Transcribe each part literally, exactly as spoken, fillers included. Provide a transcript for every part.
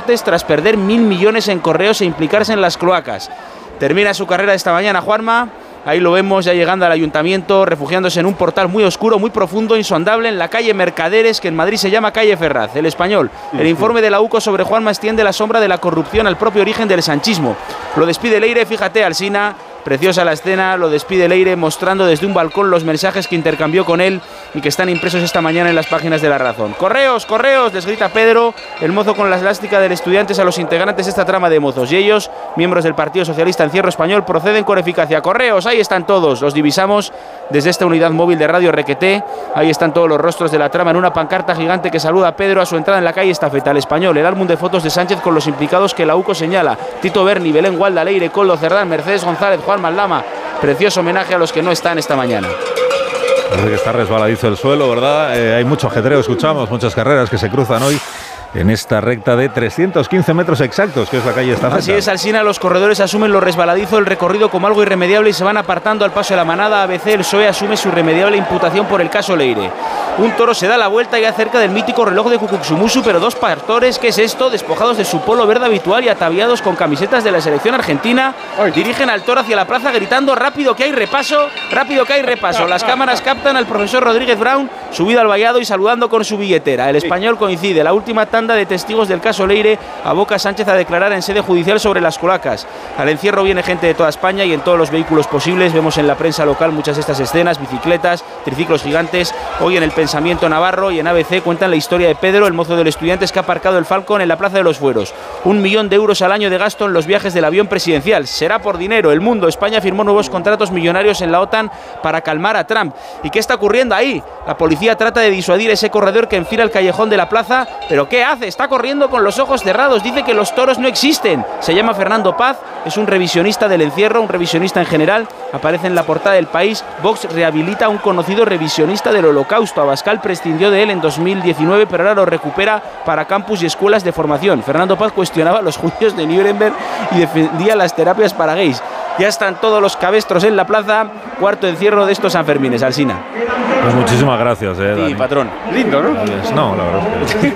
martes tras perder mil millones en correos e implicarse en las cloacas. Termina su carrera esta mañana Juanma. Ahí lo vemos ya llegando al ayuntamiento, refugiándose en un portal muy oscuro, muy profundo, insondable, en la calle Mercaderes, que en Madrid se llama calle Ferraz. El Español. El informe de la U C O sobre Juanma extiende la sombra de la corrupción al propio origen del sanchismo. Lo despide Leire, fíjate, Alsina. Preciosa la escena, lo despide Leire mostrando desde un balcón los mensajes que intercambió con él y que están impresos esta mañana en las páginas de La Razón. ¡Correos, correos!, les grita Pedro, el mozo con la elástica del Estudiantes a los integrantes de esta trama de mozos. Y ellos, miembros del Partido Socialista Encierro Español, proceden con eficacia. ¡Correos! Ahí están todos, los divisamos desde esta unidad móvil de Radio Requeté. Ahí están todos los rostros de la trama en una pancarta gigante que saluda a Pedro a su entrada en la calle Estafeta. El Español, el álbum de fotos de Sánchez con los implicados que la U C O señala: Tito Berni, Belén Gualda, Leire, Coldo Cerdán, Mercedes González, Juan Maldama. Precioso homenaje a los que no están esta mañana. Parece que está resbaladizo el suelo, ¿verdad? Eh, hay mucho ajetreo, escuchamos, muchas carreras que se cruzan hoy en esta recta de trescientos quince metros exactos, que es la calle Estafeta. Así es, Alsina, los corredores asumen lo resbaladizo, el recorrido como algo irremediable y se van apartando al paso de la manada. A B C, el P S O E asume su irremediable imputación por el caso Leire. Un toro se da la vuelta ya cerca del mítico reloj de Cucuxumusu, pero dos pastores, ¿qué es esto?, despojados de su polo verde habitual y ataviados con camisetas de la selección argentina, dirigen al toro hacia la plaza gritando: rápido que hay repaso, rápido que hay repaso. Las cámaras captan al profesor Rodríguez Brown subido al vallado y saludando con su billetera. El Español coincide. La última tanda de testigos del caso Leire aboca a Sánchez a declarar en sede judicial sobre las cloacas. Al encierro viene gente de toda España y en todos los vehículos posibles. Vemos en la prensa local muchas de estas escenas: bicicletas, triciclos gigantes. Hoy en el Pensamiento Navarro y en A B C cuentan la historia de Pedro, el mozo del Estudiantes que ha aparcado el Falcon en la Plaza de los Fueros. Un millón de euros al año de gasto en los viajes del avión presidencial. Será por dinero. El Mundo. España firmó nuevos contratos millonarios en la OTAN para calmar a Trump. ¿Y qué está ocurriendo ahí? La policía trata de disuadir ese corredor que enfila el callejón de la plaza. ¿Pero qué hace? Está corriendo con los ojos cerrados. Dice que los toros no existen. Se llama Fernando Paz. Es un revisionista del encierro, un revisionista en general. Aparece en la portada del País. Vox rehabilita a un conocido revisionista del Holocausto. Abascal prescindió de él en dos mil diecinueve, pero ahora lo recupera para campus y escuelas de formación. Fernando Paz cuestionaba los juicios de Nuremberg y defendía las terapias para gays. Ya están todos los cabestros en la plaza. Cuarto encierro de estos Sanfermines, Alsina. Pues muchísimas gracias, eh, Dani. Sí, patrón. Lindo, ¿no? No, la verdad es que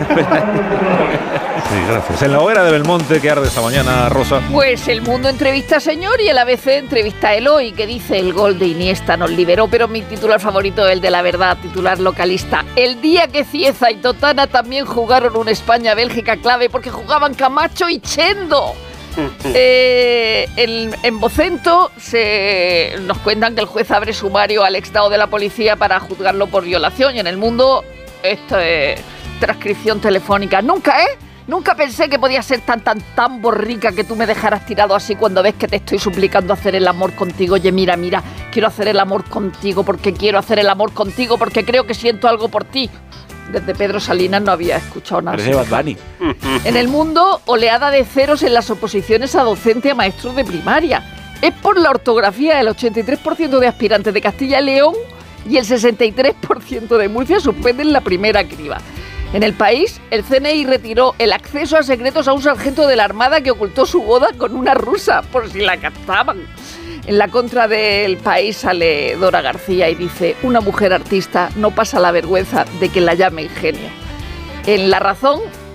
sí, gracias. En la hoguera de Belmonte, que arde esta mañana, Rosa. Pues El Mundo entrevista a Señor y el A B C entrevista a Eloy, que dice: el gol de Iniesta nos liberó, pero mi titular favorito es el de La Verdad, titular localista. El día que Cieza y Totana también jugaron un España-Bélgica clave porque jugaban Camacho y Chendo. Eh, en, en Vocento se, nos cuentan que el juez abre sumario al exdao de la policía para juzgarlo por violación, y en El Mundo esto es transcripción telefónica. Nunca, ¿eh? Nunca pensé que podía ser tan, tan, tan borrica que tú me dejaras tirado así cuando ves que te estoy suplicando hacer el amor contigo. Oye, mira, mira, quiero hacer el amor contigo porque quiero hacer el amor contigo porque creo que siento algo por ti. Desde Pedro Salinas no había escuchado nada. Parece Bad Bunny. En El Mundo, oleada de ceros en las oposiciones a docente a maestros de primaria. Es por la ortografía. El ochenta y tres por ciento de aspirantes de Castilla y León y el sesenta y tres por ciento de Murcia suspenden la primera criba. En El País, el C N I retiró el acceso a secretos a un sargento de la Armada que ocultó su boda con una rusa, por si la captaban. En la contra del País sale Dora García y dice: una mujer artista no pasa la vergüenza de que la llamen genio. En La Razón,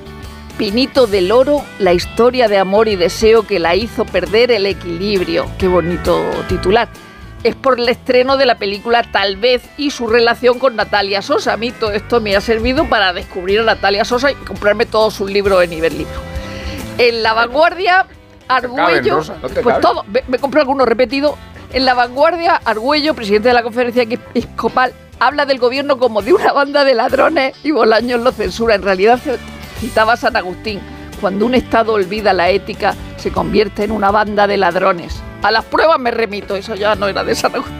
Pinito del Oro, la historia de amor y deseo que la hizo perder el equilibrio. Qué bonito titular. Es por el estreno de la película Tal vez y su relación con Natalia Sosa. A mí todo esto me ha servido para descubrir a Natalia Sosa y comprarme todos sus libros en Iberlibro. En La Vanguardia, Argüello, Rosa, no te pues caben. todo, me, me compré algunos repetidos. En La Vanguardia, Argüello, presidente de la Conferencia Episcopal, habla del gobierno como de una banda de ladrones y Bolaños lo censura. En realidad citaba a San Agustín: cuando un Estado olvida la ética, se convierte en una banda de ladrones. A las pruebas me remito, eso ya no era de San Agustín.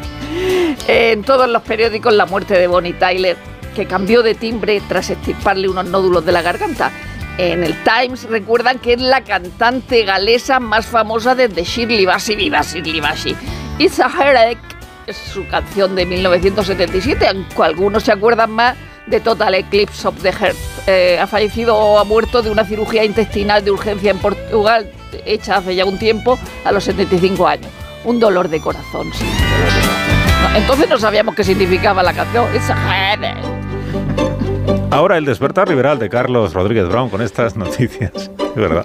En todos los periódicos, la muerte de Bonnie Tyler, que cambió de timbre tras extirparle unos nódulos de la garganta. En el Times recuerdan que es la cantante galesa más famosa desde Shirley Bassey. ¡Viva Shirley Bassey! It's a Headache es su canción de mil novecientos setenta y siete, aunque algunos se acuerdan más de Total Eclipse of the Heart. Eh, ha fallecido o ha muerto de una cirugía intestinal de urgencia en Portugal, hecha hace ya un tiempo, a los setenta y cinco años. Un dolor de corazón, sí. Dolor de corazón. No, entonces no sabíamos qué significaba la canción. It's a headache. Ahora el despertar liberal de Carlos Rodríguez Brown con estas noticias. De verdad.